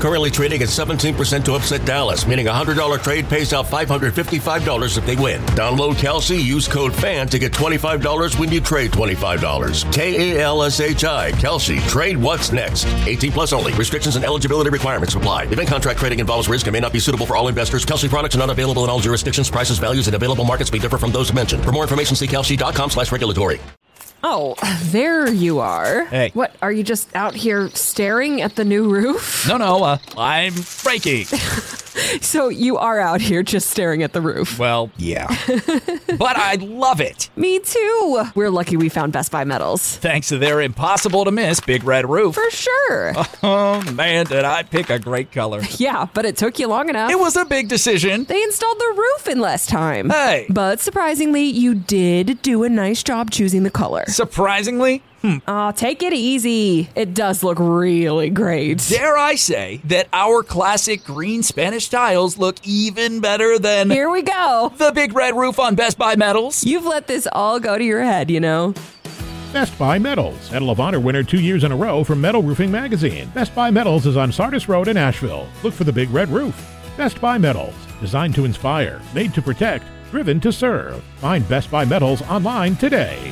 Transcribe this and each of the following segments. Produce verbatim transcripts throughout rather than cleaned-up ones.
currently trading at seventeen percent to upset Dallas, meaning a one hundred dollars trade pays out five hundred fifty-five dollars if they win. Download Kalshi, use code FAN to get twenty-five dollars when you trade twenty-five dollars. K A L S H I, Kalshi. Trade what's next. eighteen plus only. Restrictions and eligibility requirements apply. Event contract trading involves risk and may not be suitable for all investors. Kalshi products are not available in all jurisdictions. Prices, values, and available markets may differ from those mentioned. For more information, see kalshi.com slash regulatory. Oh, there you are. Hey. What, are you just out here staring at the new roof? No, no, uh, I'm breaking. So you are out here just staring at the roof? Well, yeah. But I love it. Me too. We're lucky we found Best Buy Metals. Thanks to their impossible-to-miss Big Red Roof. For sure. Oh, man, did I pick a great color. Yeah, but it took you long enough. It was a big decision. They installed the roof in less time. Hey. But surprisingly, you did do a nice job choosing the color. Surprisingly? Hmm. Aw, take it easy. It does look really great. Dare I say that our classic green Spanish tiles look even better than... Here we go. The Big Red Roof on Best Buy Metals. You've let this all go to your head, you know. Best Buy Metals, Medal of Honor winner two years in a row from Metal Roofing Magazine. Best Buy Metals is on Sardis Road in Asheville. Look for the Big Red Roof. Best Buy Metals, designed to inspire, made to protect, driven to serve. Find Best Buy Metals online today.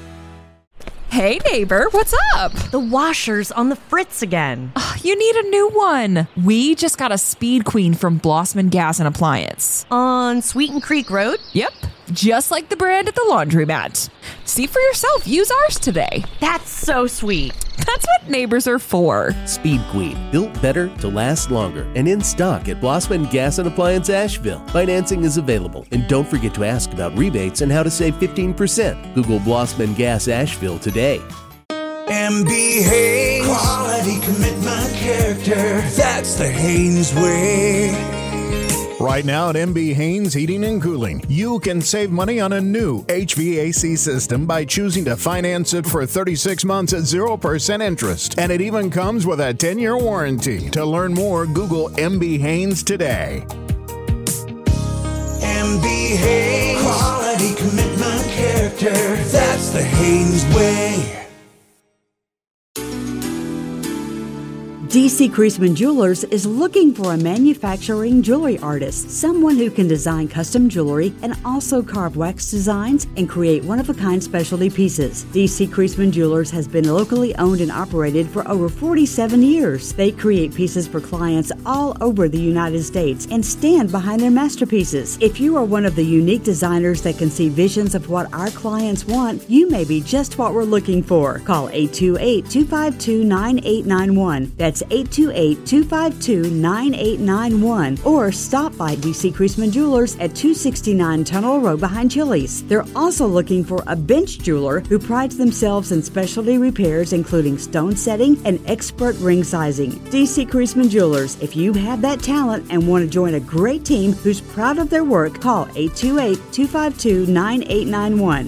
Hey, neighbor, what's up? The washer's on the fritz again. Oh, you need a new one. We just got a Speed Queen from Blossman Gas and Appliance. On Sweeten Creek Road? Yep, just like the brand at the laundromat. See for yourself. Use ours today. That's so sweet. That's what neighbors are for. Speed Queen, built better to last longer, and in stock at Blossman Gas and Appliance Asheville. Financing is available, and don't forget to ask about rebates and how to save fifteen percent. Google Blossman Gas Asheville today. M B Haynes, quality, commitment, character. That's the Haynes way. Right now at M B Haynes Heating and Cooling, you can save money on a new H V A C system by choosing to finance it for thirty-six months at zero percent interest. And it even comes with a ten-year warranty. To learn more, Google M B Haynes today. M B Haynes, quality, commitment, character. That's the Haynes way. D C. Creasman Jewelers is looking for a manufacturing jewelry artist, someone who can design custom jewelry and also carve wax designs and create one-of-a-kind specialty pieces. D C. Creasman Jewelers has been locally owned and operated for over forty-seven years. They create pieces for clients all over the United States and stand behind their masterpieces. If you are one of the unique designers that can see visions of what our clients want, you may be just what we're looking for. Call eight two eight, two five two, nine eight nine one. That's eight two eight, two five two, nine eight nine one, or stop by D C. Creasman Jewelers at two sixty-nine Tunnel Road behind Chili's. They're also looking for a bench jeweler who prides themselves in specialty repairs including stone setting and expert ring sizing. D C. Creasman Jewelers, if you have that talent and want to join a great team who's proud of their work, call eight two eight, two five two, nine eight nine one.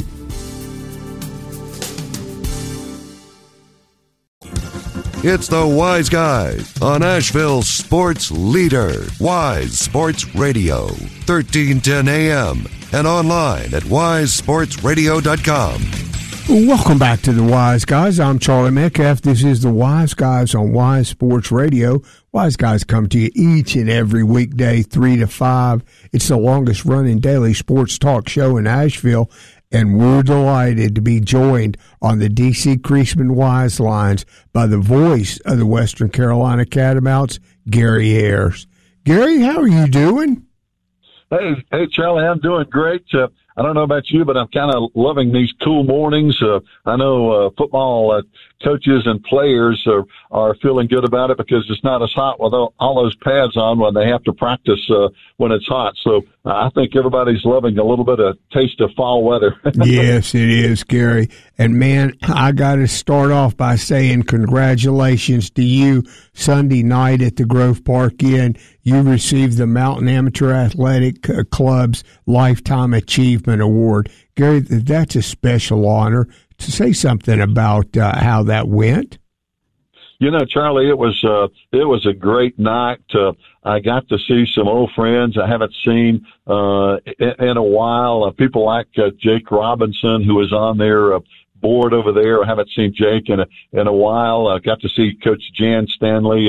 It's the Wise Guys on Asheville's sports leader, Wise Sports Radio, thirteen ten A M, and online at wise sports radio dot com. Welcome back to the Wise Guys. I'm Charlie Metcalf. This is the Wise Guys on Wise Sports Radio. Wise Guys come to you each and every weekday, three to five. It's the longest running daily sports talk show in Asheville. And we're delighted to be joined on the D C. Creasman Wise lines by the voice of the Western Carolina Catamounts, Gary Ayers. Gary, how are you doing? Hey, hey, Charlie, I'm doing great. Uh, I don't know about you, but I'm kind of loving these cool mornings. Uh, I know uh, football uh, coaches and players are, are feeling good about it because it's not as hot with all, all those pads on when they have to practice uh, when it's hot. So uh, I think everybody's loving a little bit of taste of fall weather. Yes, it is, Gary. And, man, I got to start off by saying congratulations to you. Sunday night at the Grove Park Inn, you received the Mountain Amateur Athletic Club's Lifetime Achievement Award. Gary, that's a special honor. To say something about uh, how that went. You know, Charlie, it was uh, it was a great night. Uh, I got to see some old friends I haven't seen uh, in, in a while. Uh, people like uh, Jake Robinson, who was on their uh, board over there. I haven't seen Jake in a in a while. I got to see Coach Jan Stanley, uh,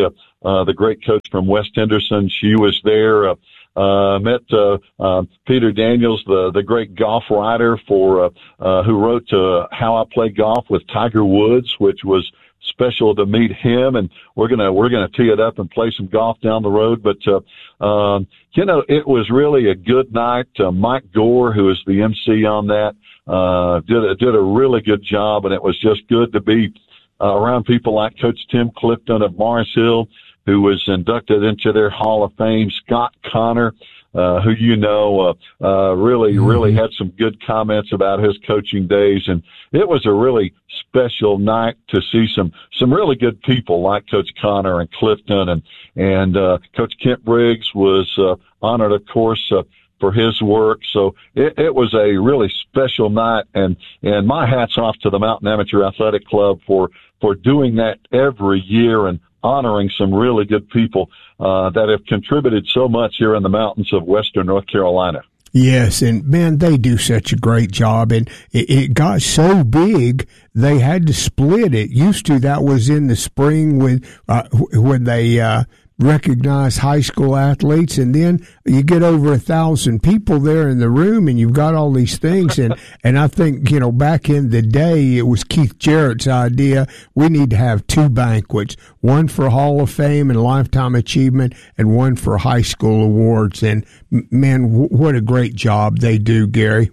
uh, the great coach from West Henderson. She was there. Uh, Uh, met uh, uh, Peter Daniels, the the great golf writer for uh, uh, who wrote uh, How I Play Golf with Tiger Woods, which was special to meet him. And we're gonna we're gonna tee it up and play some golf down the road. But uh, um, you know, it was really a good night. Uh, Mike Gore, who is the M C on that, uh, did a, did a really good job, and it was just good to be uh, around people like Coach Tim Clifton of Mars Hill, who was inducted into their Hall of Fame, Scott Connor, uh, who you know, uh, uh, really, really had some good comments about his coaching days. And it was a really special night to see some, some really good people like Coach Connor and Clifton, and, and, uh, Coach Kent Briggs was, uh, honored, of course, uh, for his work. So it, it was a really special night, and, and my hat's off to the Mountain Amateur Athletic Club for, for doing that every year and honoring some really good people uh, that have contributed so much here in the mountains of Western North Carolina. Yes, and man, they do such a great job, and it, it got so big they had to split it. Used to, that was in the spring when uh, when they uh, recognize high school athletes, and then you get over a thousand people there in the room, and you've got all these things. And, and I think, you know, back in the day, it was Keith Jarrett's idea. We need to have two banquets, one for Hall of Fame and Lifetime Achievement, and one for high school awards. And man, w- what a great job they do, Gary.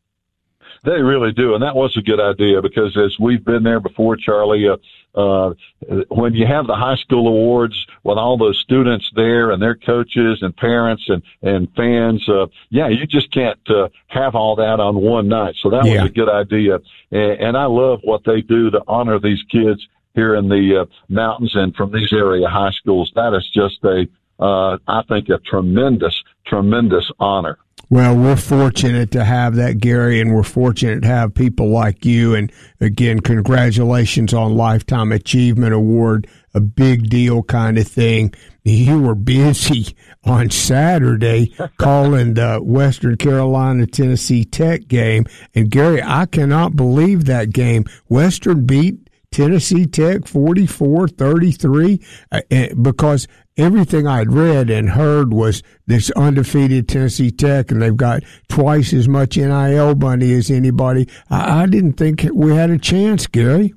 They really do, and that was a good idea because as we've been there before, Charlie, uh, uh, when you have the high school awards with all those students there and their coaches and parents and, and fans, uh, yeah, you just can't uh, have all that on one night. So that yeah. was a good idea, and, and I love what they do to honor these kids here in the uh, mountains and from these area high schools. That is just a, uh, I think, a tremendous, tremendous honor. Well, we're fortunate to have that, Gary, and we're fortunate to have people like you. And again, congratulations on Lifetime Achievement Award, a big deal kind of thing. You were busy on Saturday calling the Western Carolina Tennessee Tech game. And Gary, I cannot believe that game. Western beat Tennessee Tech forty-four thirty-three uh, because everything I'd read and heard was this undefeated Tennessee Tech, and they've got twice as much N I L money as anybody. I, I didn't think we had a chance, Gary.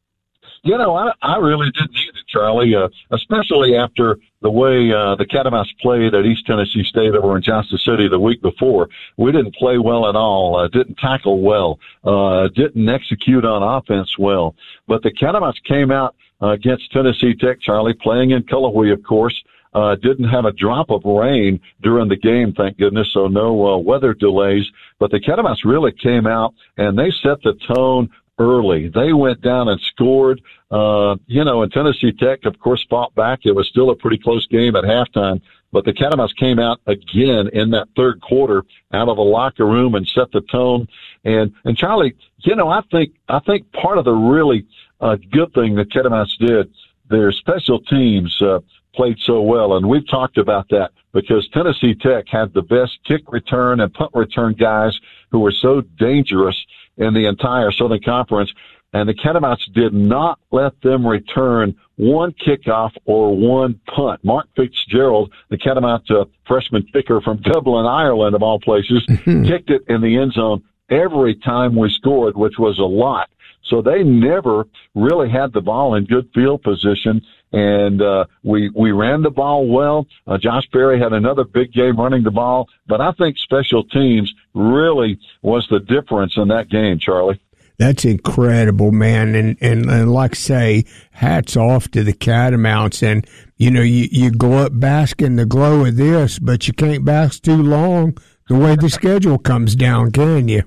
You know, I, I really didn't either, Charlie, uh, especially after the way uh, the Catamounts played at East Tennessee State over in Johnson City the week before. We didn't play well at all, uh, didn't tackle well, uh, didn't execute on offense well. But the Catamounts came out uh, against Tennessee Tech, Charlie, playing in Cullowhee, of course. Uh, didn't have a drop of rain during the game, thank goodness, so no uh, weather delays. But the Catamounts really came out, and they set the tone early. They went down and scored, uh, you know, and Tennessee Tech, of course, fought back. It was still a pretty close game at halftime, but the Catamounts came out again in that third quarter out of the locker room and set the tone. And, and Charlie, you know, I think, I think part of the really uh, good thing that Catamounts did, their special teams, uh, played so well. And we've talked about that because Tennessee Tech had the best kick return and punt return guys who were so dangerous in the entire Southern Conference. And the Catamounts did not let them return one kickoff or one punt. Mark Fitzgerald, the Catamount uh, freshman kicker from Dublin, Ireland, of all places, kicked it in the end zone every time we scored, which was a lot. So they never really had the ball in good field position. And, uh, we, we ran the ball well. Uh, Josh Perry had another big game running the ball, but I think special teams really was the difference in that game, Charlie. That's incredible, man. And, and, and like I say, hats off to the Catamounts. And, you know, you, you go up bask in the glow of this, but you can't bask too long the way the schedule comes down, can you?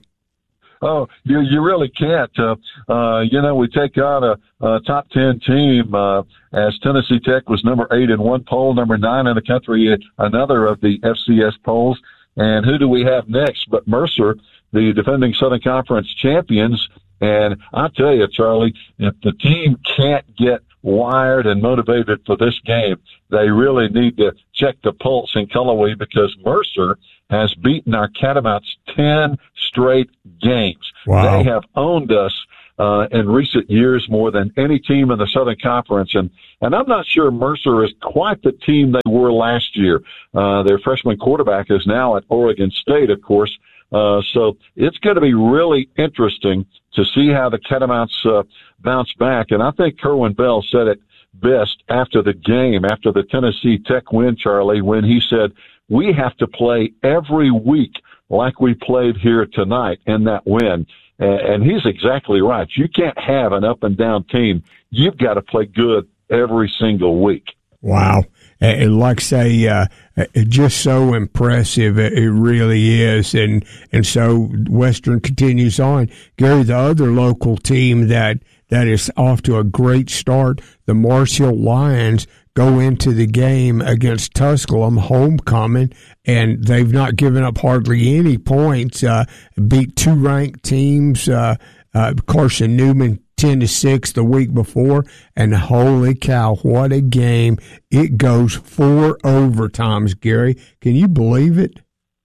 Oh, you you really can't. Uh, uh, you know, we take on a, a top ten team, uh, as Tennessee Tech was number eight in one poll, number nine in the country in another of the F C S polls. And who do we have next but Mercer, the defending Southern Conference champions? And I tell you, Charlie, if the team can't get wired and motivated for this game, they really need to check the pulse in Cullowhee because Mercer has beaten our Catamounts ten straight games. Wow. They have owned us uh, in recent years more than any team in the Southern Conference. And, and I'm not sure Mercer is quite the team they were last year. Uh, their freshman quarterback is now at Oregon State, of course. Uh, so it's going to be really interesting to see how the Catamounts uh, bounce back. And I think Kerwin Bell said it best after the game, after the Tennessee Tech win, Charlie, when he said, we have to play every week like we played here tonight in that win. And he's exactly right. You can't have an up-and-down team. You've got to play good every single week. Wow. And like say, uh, just so impressive, it really is. And and so Western continues on. Gary, the other local team that, that is off to a great start, the Mars Hill Lions, go into the game against Tusculum, homecoming, and they've not given up hardly any points, uh, beat two ranked teams, uh, uh, Carson Newman ten to six the week before, and holy cow, what a game. It goes four overtimes, Gary. Can you believe it?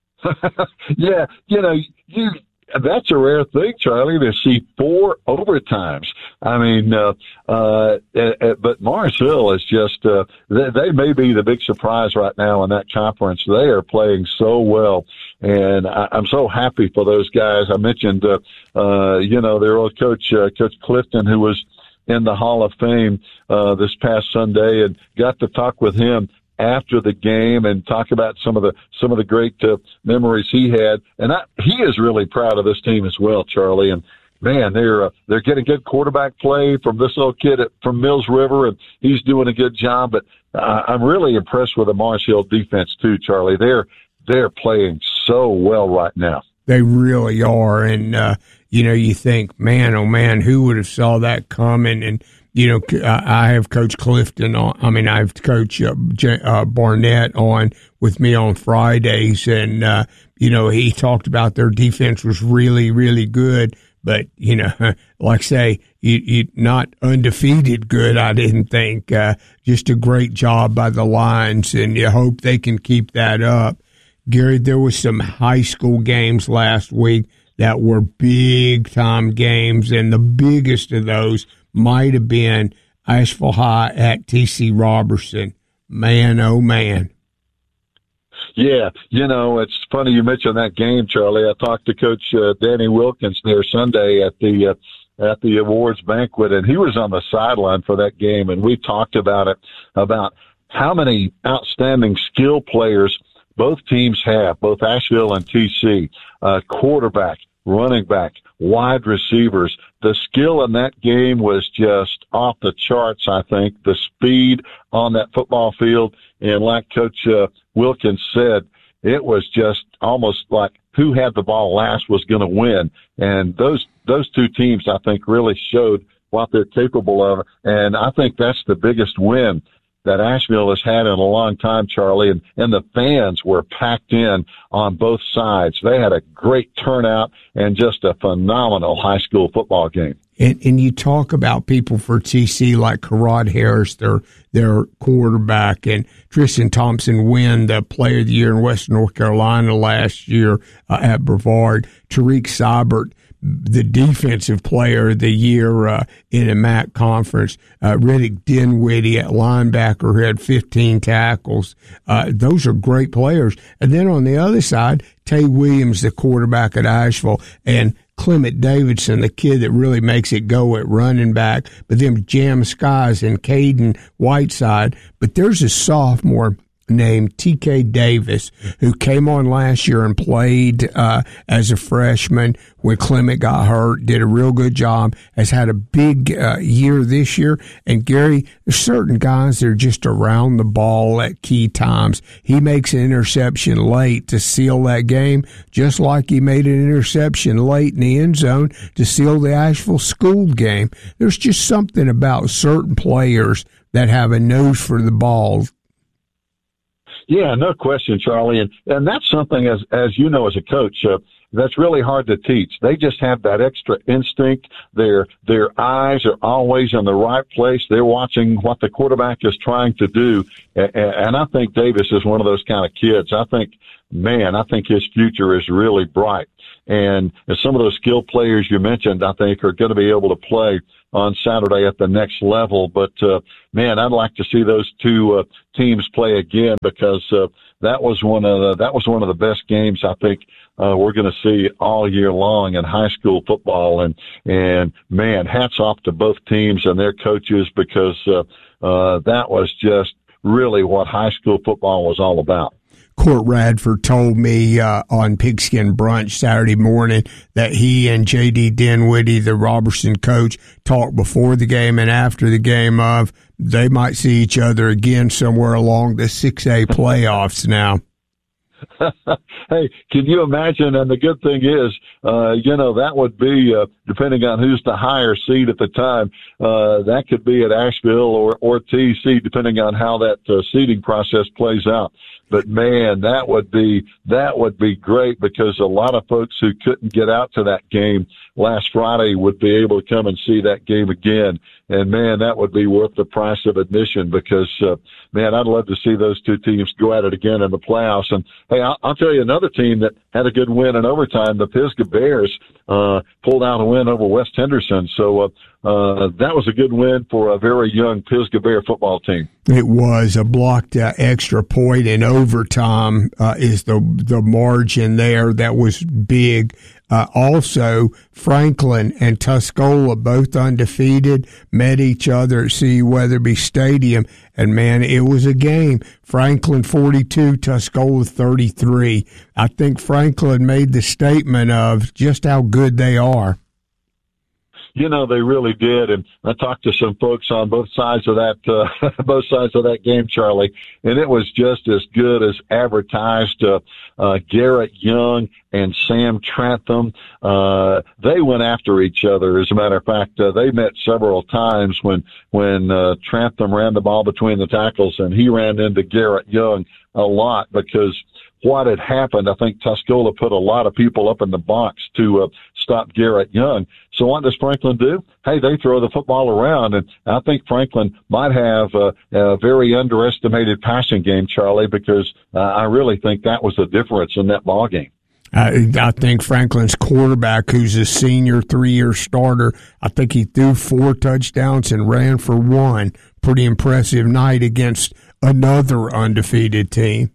Yeah, you know, you that's a rare thing, Charlie, to see four overtimes. I mean, uh, uh, uh, but Mars Hill is just, uh, they, they may be the big surprise right now in that conference. They are playing so well, and I, I'm so happy for those guys. I mentioned, uh, uh, you know, their old coach, uh, Coach Clifton, who was in the Hall of Fame, uh, this past Sunday, and got to talk with him after the game and talk about some of the some of the great uh, memories he had. And I, he is really proud of this team as well, Charlie. And man, they're uh, they're getting good quarterback play from this little kid at, from Mills River, and he's doing a good job. But uh, I'm really impressed with the Mars Hill defense too, Charlie. They're they're playing so well right now. They really are, and uh, you know, you think, man, oh man, who would have saw that coming? And you know, I have Coach Clifton on. I mean, I have Coach uh, uh, Barnett on with me on Fridays, and uh, you know, he talked about their defense was really, really good. But you know, like I say, you, you not undefeated good. I didn't think. Uh, just a great job by the Lions, and you hope they can keep that up. Gary, there was some high school games last week that were big time games, and the biggest of those might have been Asheville High at T C Robertson. Man, oh, man. Yeah, you know, it's funny you mentioned that game, Charlie. I talked to Coach uh, Danny Wilkins there Sunday at the uh, at the awards banquet, and he was on the sideline for that game, and we talked about it, about how many outstanding skill players both teams have, both Asheville and T C, uh, quarterback, running back, wide receivers. The skill in that game was just off the charts, I think. The speed on that football field, and like Coach uh, Wilkins said, it was just almost like who had the ball last was going to win. And those those two teams, I think, really showed what they're capable of. And I think that's the biggest win that Asheville has had in a long time, Charlie, and, and the fans were packed in on both sides. They had a great turnout and just a phenomenal high school football game. And, and you talk about people for T C like Karad Harris, their their quarterback, and Tristan Thompson win the Player of the Year in Western North Carolina last year uh, at Brevard. Tariq Seibert, the defensive player of the year uh, in a M A C conference. Uh, Riddick Dinwiddie at linebacker, who had fifteen tackles. Uh, those are great players. And then on the other side, Tay Williams, the quarterback at Asheville, and Clement Davidson, the kid that really makes it go at running back. But then Jam Skies and Caden Whiteside. But there's a sophomore named T K Davis, who came on last year and played uh, as a freshman when Clement got hurt, did a real good job, has had a big uh, year this year. And Gary, there's certain guys that are just around the ball at key times. He makes an interception late to seal that game, just like he made an interception late in the end zone to seal the Asheville school game. There's just something about certain players that have a nose for the ball. Yeah, no question, Charlie. And, and that's something, as as you know, as a coach, uh, that's really hard to teach. They just have that extra instinct. Their their eyes are always in the right place. They're watching what the quarterback is trying to do. And, and I think Davis is one of those kind of kids. I think, man, I think his future is really bright. And some of those skilled players you mentioned, I think, are going to be able to play on Saturday at the next level. But, uh, man, I'd like to see those two uh, teams play again, because uh, that was one of the, that was one of the best games I think uh, we're going to see all year long in high school football. And, and man, hats off to both teams and their coaches, because uh, uh, that was just really what high school football was all about. Court Radford told me uh, on Pigskin Brunch Saturday morning that he and J D Dinwiddie, the Robertson coach, talked before the game and after the game of they might see each other again somewhere along the six A playoffs now. Hey, can you imagine? And the good thing is, uh, you know, that would be, uh, depending on who's the higher seed at the time, uh, that could be at Asheville or, or T C, depending on how that uh, seeding process plays out. But man, that would be, that would be great, because a lot of folks who couldn't get out to that game last Friday would be able to come and see that game again. And man, that would be worth the price of admission, because, uh, man, I'd love to see those two teams go at it again in the playoffs. And hey, I'll, I'll tell you another team that had a good win in overtime. The Pisgah Bears, uh, pulled out a win over West Henderson. So, uh, Uh, that was a good win for a very young Pisgah Bear football team. It was a blocked uh, extra point in overtime uh, is the the margin there that was big. Uh, also, Franklin and Tuscola, both undefeated, met each other at C. Weatherby Stadium, and man, it was a game. Franklin forty-two, Tuscola thirty-three. I think Franklin made the statement of just how good they are. You know, they really did. And I talked to some folks on both sides of that, uh, both sides of that game, Charlie, and it was just as good as advertised. Uh, uh, Garrett Young and Sam Trantham, uh, they went after each other. As a matter of fact, uh, they met several times when, when, uh, Trantham ran the ball between the tackles, and he ran into Garrett Young a lot, because what had happened, I think Tuscola put a lot of people up in the box to uh, stop Garrett Young. So what does Franklin do? Hey, they throw the football around, and I think Franklin might have uh, a very underestimated passing game, Charlie, because uh, I really think that was the difference in that ball game. I, I think Franklin's quarterback, who's a senior three-year starter, I think he threw four touchdowns and ran for one. Pretty impressive night against another undefeated team.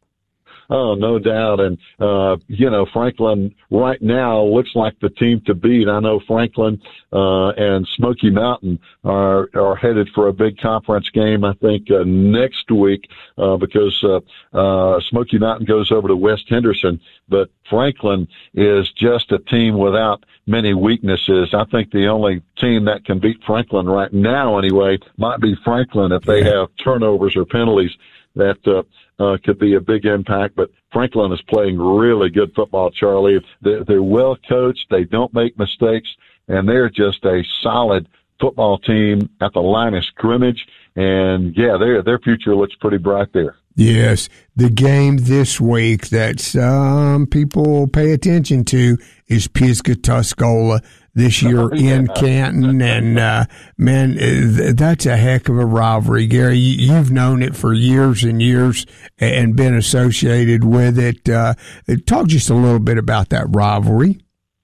Oh, no doubt. And, uh, you know, Franklin right now looks like the team to beat. I know Franklin, uh, and Smoky Mountain are, are headed for a big conference game, I think, uh, next week, uh, because, uh, uh, Smoky Mountain goes over to West Henderson, but Franklin is just a team without many weaknesses. I think the only team that can beat Franklin right now, anyway, might be Franklin if they have turnovers or penalties. That, uh, Uh, could be a big impact, but Franklin is playing really good football, Charlie. They're, they're well coached. They don't make mistakes, and they're just a solid football team at the line of scrimmage. And yeah, their their future looks pretty bright there. Yes, the game this week that some people pay attention to is Pisgah Tuscola this year oh, yeah. in Canton, and uh, man, that's a heck of a rivalry, Gary. You've known it for years and years and been associated with it. Uh, talk just a little bit about that rivalry.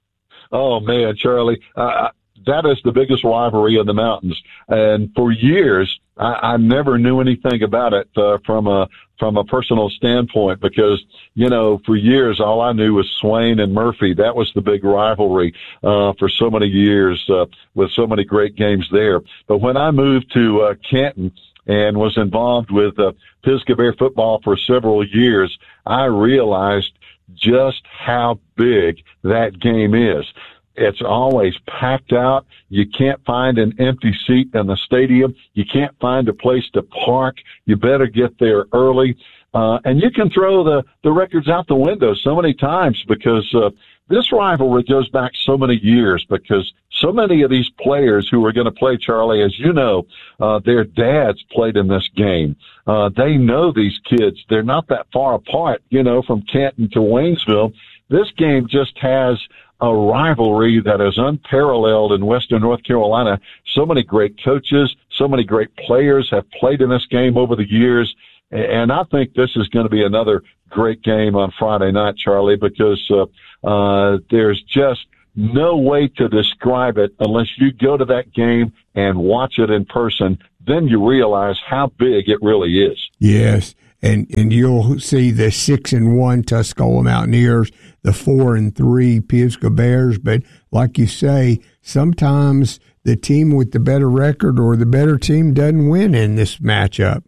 Oh man, Charlie, uh, that is the biggest rivalry in the mountains, and for years I, I never knew anything about it uh, from a from a personal standpoint, because, you know, for years, all I knew was Swain and Murphy. That was the big rivalry, uh, for so many years, uh, with so many great games there. But when I moved to, uh, Canton and was involved with, uh, Pisgah Bear football for several years, I realized just how big that game is. It's always packed out. You can't find an empty seat in the stadium. You can't find a place to park. You better get there early. Uh, and you can throw the, the records out the window so many times, because, uh, this rivalry goes back so many years, because so many of these players who are going to play, Charlie, as you know, uh, their dads played in this game. Uh, they know these kids. They're not that far apart, you know, from Canton to Waynesville. this game just has a rivalry that is unparalleled in Western North Carolina. So many great coaches, so many great players have played in this game over the years. And I think this is going to be another great game on Friday night, Charlie, because uh, uh, there's just no way to describe it unless you go to that game and watch it in person. Then you realize how big it really is. Yes, and and you'll see the six and one Tuscola Mountaineers, the four and three Pisgah Bears. But like you say, sometimes the team with the better record or the better team doesn't win in this matchup.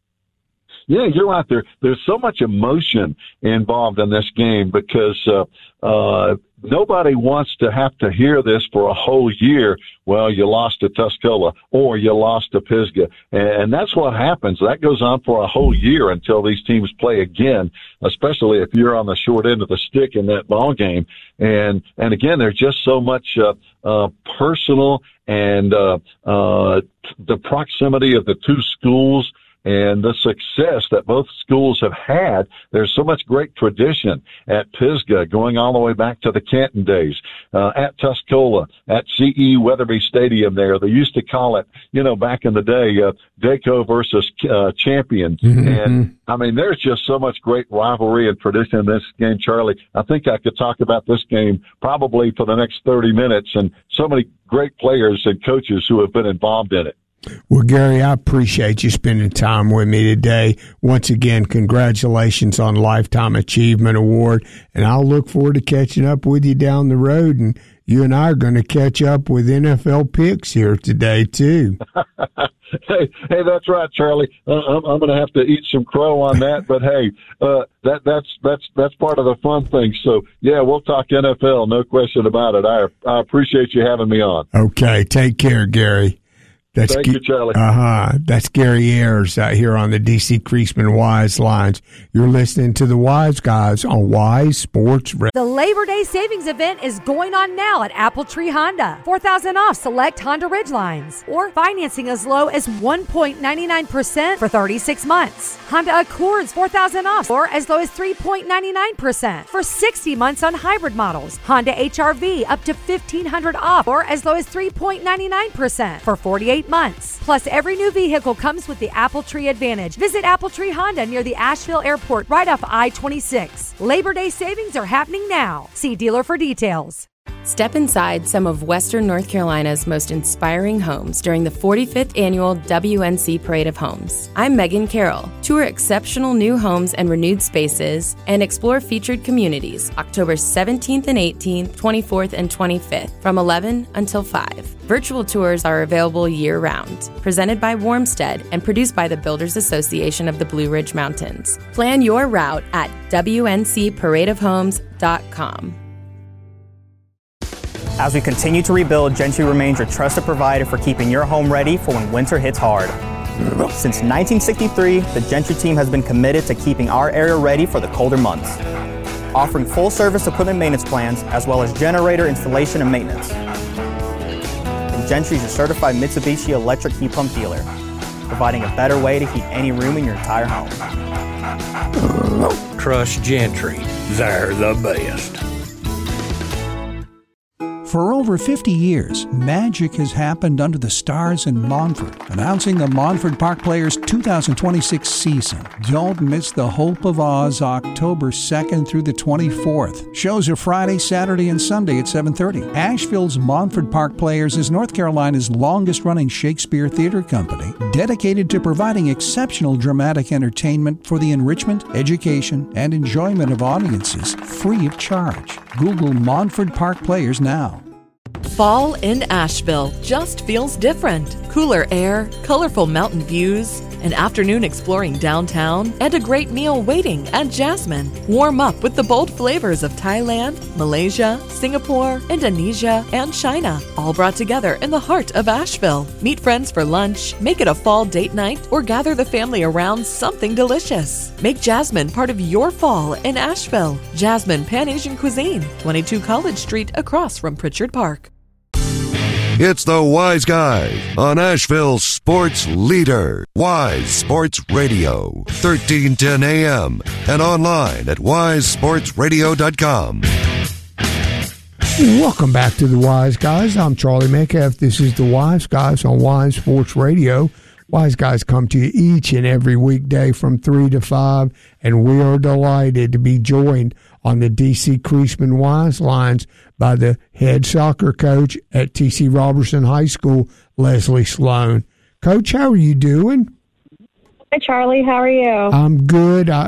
Yeah, you're right. There, there's so much emotion involved in this game because uh, uh, nobody wants to have to hear this for a whole year. Well, you lost to Tuscola or you lost to Pisgah, and that's what happens. That goes on for a whole year until these teams play again, especially if you're on the short end of the stick in that ball game. And and again, there's just so much uh, uh, personal and uh, uh, the proximity of the two schools and the success that both schools have had. There's so much great tradition at Pisgah going all the way back to the Canton days, uh, at Tuscola, at C E Weatherby Stadium there. They used to call it, you know, back in the day, uh, Daco versus uh, champion. Mm-hmm. And, I mean, there's just so much great rivalry and tradition in this game, Charlie. I think I could talk about this game probably for the next thirty minutes, and so many great players and coaches who have been involved in it. Well, Gary, I appreciate you spending time with me today. Once again, congratulations on Lifetime Achievement Award, and I'll look forward to catching up with you down the road, and you and I are going to catch up with N F L picks here today, too. Hey, hey, that's right, Charlie. Uh, I'm, I'm going to have to eat some crow on that, but hey, uh, that that's that's that's part of the fun thing. So yeah, we'll talk N F L, no question about it. I I appreciate you having me on. Okay, take care, Gary. That's Thank you, Charlie. Uh-huh. That's Gary Ayers out here on the D C Creasman Wise Lines. You're listening to the Wise Guys on Wise Sports Radio. The Labor Day Savings Event is going on now at Apple Tree Honda. four thousand dollars off select Honda Ridgelines. Or financing as low as one point nine nine percent for thirty-six months. Honda Accords four thousand dollars off or as low as three point nine nine percent for sixty months on hybrid models. Honda H R V up to fifteen hundred dollars off or as low as three point nine nine percent for forty-eight months. Plus, every new vehicle comes with the Apple Tree Advantage. Visit Apple Tree Honda near the Asheville Airport right off I twenty-six. Labor Day savings are happening now. See dealer for details. Step inside some of Western North Carolina's most inspiring homes during the forty-fifth Annual W N C Parade of Homes. I'm Megan Carroll. Tour exceptional new homes and renewed spaces and explore featured communities October seventeenth and eighteenth, twenty-fourth and twenty-fifth from eleven until five. Virtual tours are available year-round. Presented by Warmstead and produced by the Builders Association of the Blue Ridge Mountains. Plan your route at W N C parade of homes dot com. As we continue to rebuild, Gentry remains your trusted provider for keeping your home ready for when winter hits hard. Since nineteen sixty-three, the Gentry team has been committed to keeping our area ready for the colder months, offering full-service equipment maintenance plans as well as generator installation and maintenance. And Gentry is your certified Mitsubishi electric heat pump dealer, providing a better way to heat any room in your entire home. Trust Gentry. They're the best. For over fifty years, magic has happened under the stars in Montford. Announcing the Montford Park Players two thousand twenty-six season. Don't miss the Hope of Oz October second through the twenty-fourth. Shows are Friday, Saturday, and Sunday at seven thirty. Asheville's Montford Park Players is North Carolina's longest-running Shakespeare theater company, dedicated to providing exceptional dramatic entertainment for the enrichment, education, and enjoyment of audiences free of charge. Google Montford Park Players now. Fall in Asheville just feels different. Cooler air, colorful mountain views, an afternoon exploring downtown, and a great meal waiting at Jasmine. Warm up with the bold flavors of Thailand, Malaysia, Singapore, Indonesia, and China, all brought together in the heart of Asheville. Meet friends for lunch, make it a fall date night, or gather the family around something delicious. Make Jasmine part of your fall in Asheville. Jasmine Pan Asian Cuisine, twenty-two College Street across from Pritchard Park. It's the Wise Guys on Asheville's sports leader, Wise Sports Radio, thirteen ten A M and online at wise sports radio dot com. Welcome back to the Wise Guys. I'm Charlie Metcalf. This is the Wise Guys on Wise Sports Radio. Wise Guys come to you each and every weekday from three to five, and we are delighted to be joined on the D C Creasman Wise lines by the head soccer coach at T C Robertson High School, Leslie Sloan. Coach, how are you doing? Hi, Charlie. How are you? I'm good. I,